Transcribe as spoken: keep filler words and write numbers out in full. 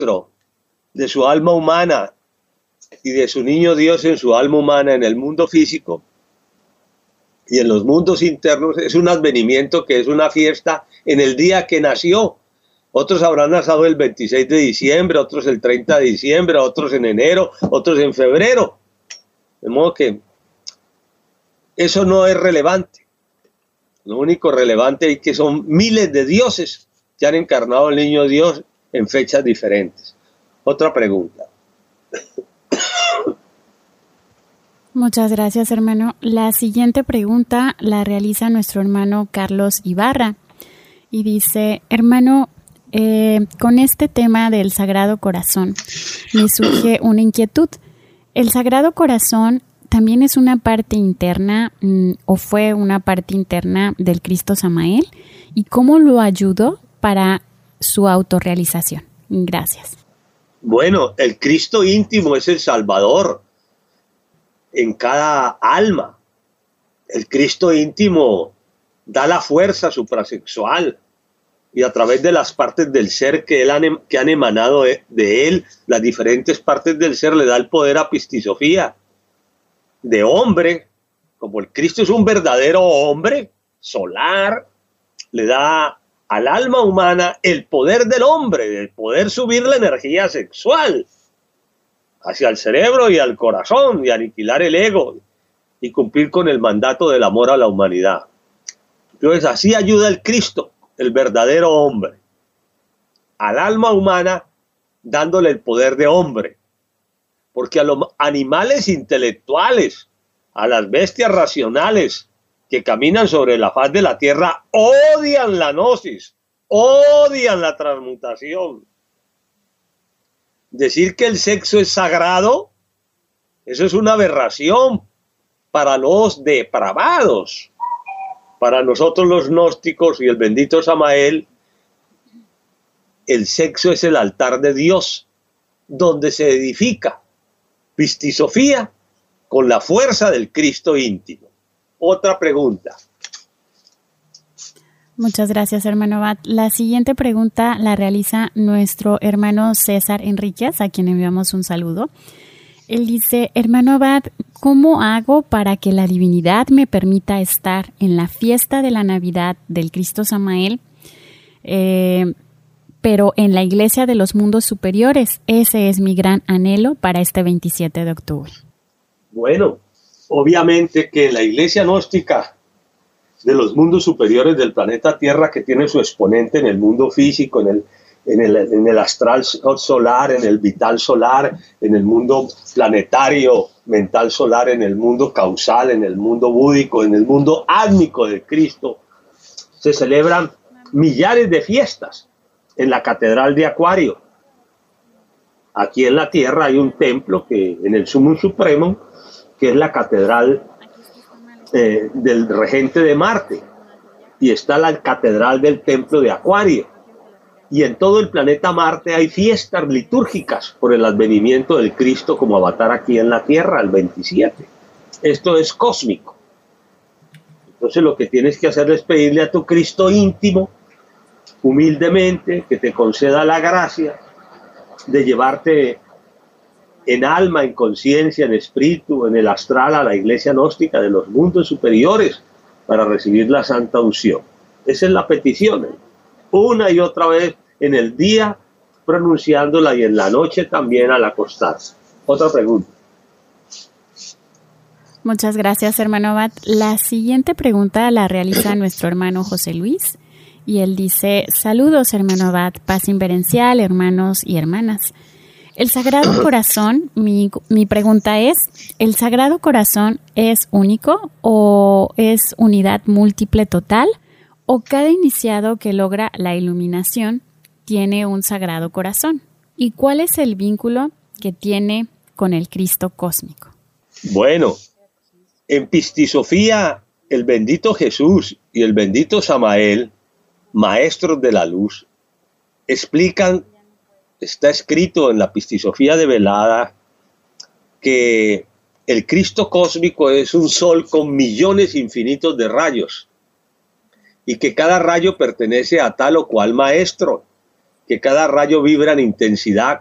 de su alma humana y de su niño Dios en su alma humana en el mundo físico y en los mundos internos es un advenimiento que es una fiesta en el día que nació. Otros habrán nacido el veintiséis de diciembre, otros el treinta de diciembre, otros en enero, otros en febrero. De modo que eso no es relevante. Lo único relevante es que son miles de dioses que han encarnado al niño Dios en fechas diferentes. Otra pregunta. Muchas gracias, hermano. La siguiente pregunta la realiza nuestro hermano Carlos Ibarra y dice, hermano, eh, con este tema del Sagrado Corazón me surge una inquietud. ¿El Sagrado Corazón también es una parte interna mmm, o fue una parte interna del Cristo Samael? ¿Y cómo lo ayudó para su autorrealización? Gracias. Bueno, el Cristo íntimo es el Salvador en cada alma. El Cristo íntimo da la fuerza suprasexual y a través de las partes del ser que, él han, que han emanado de, de él, las diferentes partes del ser le da el poder a Pistisofía de hombre, como el Cristo es un verdadero hombre solar, le da al alma humana el poder del hombre, el poder subir la energía sexual hacia el cerebro y al corazón y aniquilar el ego y cumplir con el mandato del amor a la humanidad. Entonces así ayuda el Cristo, el verdadero hombre, al alma humana dándole el poder de hombre. Porque a los animales intelectuales, a las bestias racionales que caminan sobre la faz de la tierra, odian la gnosis, odian la transmutación. Decir que el sexo es sagrado, eso es una aberración para los depravados. Para nosotros los gnósticos y el bendito Samael, el sexo es el altar de Dios, donde se edifica Pistisofía con la fuerza del Cristo íntimo. Otra pregunta. Muchas gracias, hermano Abad. La siguiente pregunta la realiza nuestro hermano César Enríquez, a quien enviamos un saludo. Él dice, hermano Abad, ¿cómo hago para que la divinidad me permita estar en la fiesta de la Navidad del Cristo Samael, eh, pero en la iglesia de los mundos superiores? Ese es mi gran anhelo para este veintisiete de octubre. Bueno, obviamente que la iglesia gnóstica de los mundos superiores del planeta Tierra, que tiene su exponente en el mundo físico, en el, en el, en el astral solar, en el vital solar, en el mundo planetario mental solar, en el mundo causal, en el mundo búdico, en el mundo átmico de Cristo, se celebran millares de fiestas en la Catedral de Acuario. Aquí en la Tierra hay un templo que en el Sumum Supremo, que es la catedral eh, del regente de Marte, y está la catedral del templo de Acuario, y en todo el planeta Marte hay fiestas litúrgicas por el advenimiento del Cristo como avatar aquí en la Tierra el veintisiete. Esto es cósmico. Entonces lo que tienes que hacer es pedirle a tu Cristo íntimo humildemente que te conceda la gracia de llevarte en alma, en conciencia, en espíritu, en el astral a la iglesia gnóstica de los mundos superiores para recibir la santa unción. Esa es la petición, ¿eh? Una y otra vez en el día pronunciándola y en la noche también al acostarse. Otra pregunta. Muchas gracias, hermano Abad. La siguiente pregunta la realiza nuestro hermano José Luis. Y él dice, saludos, hermano Abad, paz inverencial, hermanos y hermanas. El Sagrado Corazón, mi, mi pregunta es, ¿el Sagrado Corazón es único o es unidad múltiple total? ¿O cada iniciado que logra la iluminación tiene un Sagrado Corazón? ¿Y cuál es el vínculo que tiene con el Cristo cósmico? Bueno, en Pistisofía, el bendito Jesús y el bendito Samael, maestros de la luz, explican, está escrito en la Pistisofía develada, que el Cristo cósmico es un sol con millones infinitos de rayos y que cada rayo pertenece a tal o cual maestro que cada rayo vibra en intensidad